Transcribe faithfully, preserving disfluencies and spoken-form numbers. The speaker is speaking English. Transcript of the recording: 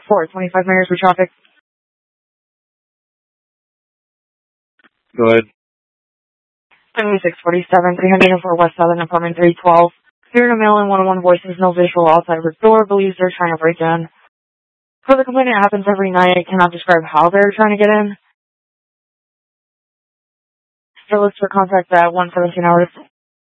four twenty-five meters for traffic. Go ahead. seventy-six forty-seven, three oh four West Southern Apartment three twelve. Hearing a mail in one oh one voices, no visual outside of the door, believes they're trying to break in. For the complaint, it happens every night. Cannot describe how they're trying to get in. Still looks for contact at one seventeen hours.